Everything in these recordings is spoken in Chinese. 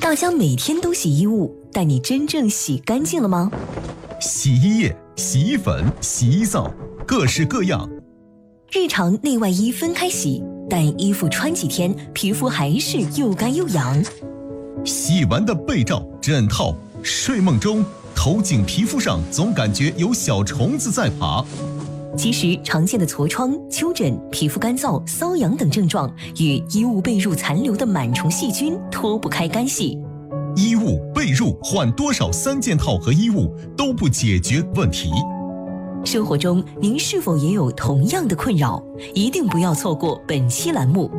大家每天都洗衣物，但你真正洗干净了吗？ 洗衣液、洗衣粉、洗衣皂，各式各样。 日常内外衣分开洗，但衣服穿几天，皮肤还是又干又痒。 洗完的被罩、枕套，睡梦中头颈皮肤上总感觉有小虫子在爬。 其实常见的痤疮、丘疹、皮肤干燥、瘙痒等症状，与衣物被褥残留的螨虫细菌脱不开干系。 衣物、被褥换多少3件套和衣物都不解决问题。 生活中您是否也有同样的困扰？一定不要错过本期栏目。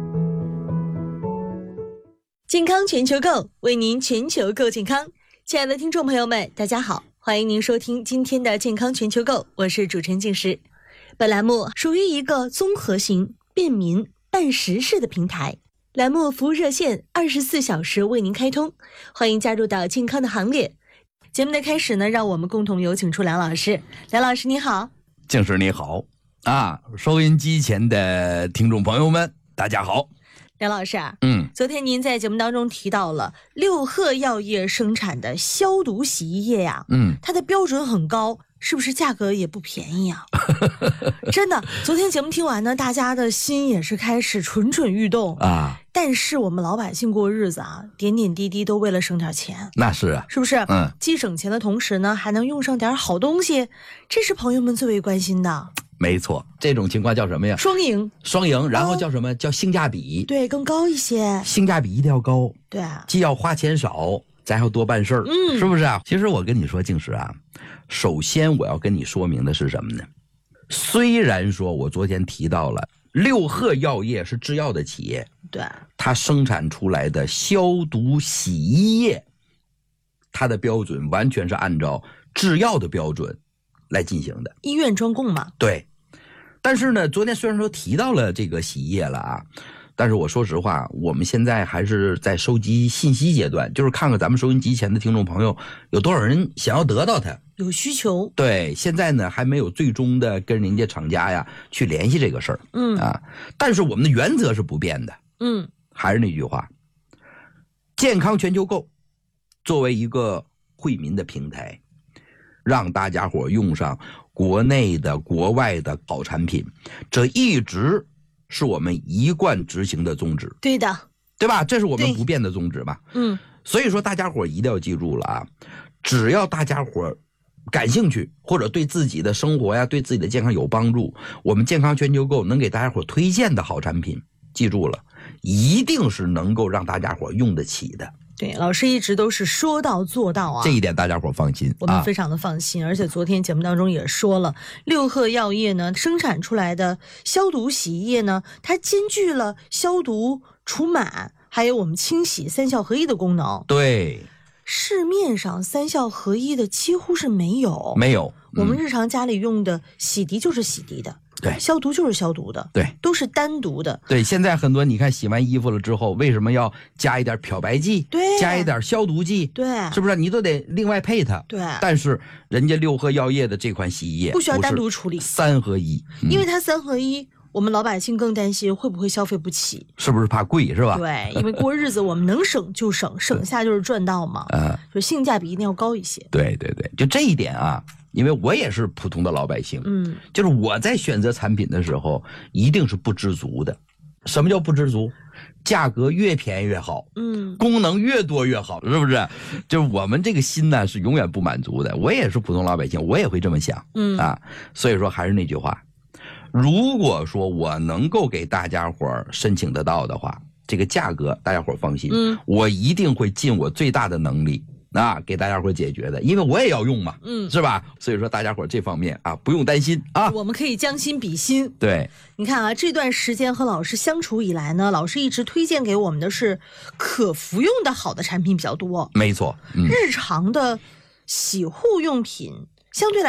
健康全球购，为您全球购健康。亲爱的听众朋友们，大家好，欢迎您收听今天的健康全球购，我是主持人静诗。本栏目属于一个综合型、便民、办实事的平台，栏目服务热线24小时为您开通，欢迎加入到健康的行列。节目的开始呢，让我们共同有请出梁老师。梁老师你好。 静诗你好啊，收音机前的听众朋友们大家好。 梁老师啊，昨天您在节目当中提到了六贺药业生产的消毒洗衣液呀，它的标准很高，是不是价格也不便宜啊？真的，昨天节目听完呢，大家的心也是开始蠢蠢欲动啊。但是我们老百姓过日子啊，点点滴滴都为了省点钱， 那是啊， 是不是？既省钱的同时呢，还能用上点好东西，这是朋友们最为关心的。 没错，这种情况叫什么呀？ 双赢， 然后叫什么？叫性价比。 对，更高一些。 性价比一定要高。 对啊， 既要花钱少，咱还要多办事儿，是不是啊？其实我跟你说，静诗啊，首先我要跟你说明的是什么呢？虽然说我昨天提到了六贺药业是制药的企业， 对， 它生产出来的消毒洗衣液，它的标准完全是按照制药的标准来进行的， 医院专供嘛。 对，但是呢，昨天虽然说提到了这个洗衣液了啊，但是我说实话，我们现在还是在收集信息阶段，就是看看咱们收音机前的听众朋友有多少人想要得到它， 有需求。 对，现在呢还没有最终的跟人家厂家呀去联系这个事儿，但是我们的原则是不变的，还是那句话，健康全球购作为一个惠民的平台，让大家伙用上国内的国外的好产品，这一直是我们一贯执行的宗旨。 对的， 对吧？这是我们不变的宗旨嘛。所以说大家伙一定要记住了啊，只要大家伙感兴趣，或者对自己的生活呀，对自己的健康有帮助，我们健康全球购能给大家伙推荐的好产品，记住了，一定是能够让大家伙用得起的。 对，老师一直都是说到做到啊， 这一点大家伙放心， 我们非常的放心。而且昨天节目当中也说了，六贺药业呢生产出来的消毒洗衣液呢，它兼具了消毒、除螨，还有我们清洗3效合一的功能。 对， 市面上3效合一的几乎是没有。我们日常家里用的洗涤就是洗涤的。 对， 消毒就是消毒的， 对， 都是单独的。 对，现在很多你看洗完衣服了之后，为什么要加一点漂白剂？ 对， 加一点消毒剂？ 对， 是不是？你都得另外配它。 对， 但是人家六贺药业的这款洗衣液不需要单独处理 ，3合一， 因为它3合一，我们老百姓更担心会不会消费不起， 是不是怕贵是吧？ 对，因为过日子我们能省就省，省下就是赚到嘛。就性价比一定要高一些。 对对对，就这一点啊。因为我也是普通的老百姓，就是我在选择产品的时候一定是不知足的。什么叫不知足？价格越便宜越好，功能越多越好，是不是？就是我们这个心呢是永远不满足的。我也是普通老百姓，我也会这么想，所以说还是那句话，如果说我能够给大家伙申请得到的话，这个价格大家伙放心，我一定会尽我最大的能力给大家伙解决的，因为我也要用嘛，是吧？所以说大家伙这方面不用担心啊， 我们可以将心比心。 对， 你看啊，这段时间和老师相处以来呢，老师一直推荐给我们的是可服用的好的产品比较多。 没错， 日常的洗护用品相对来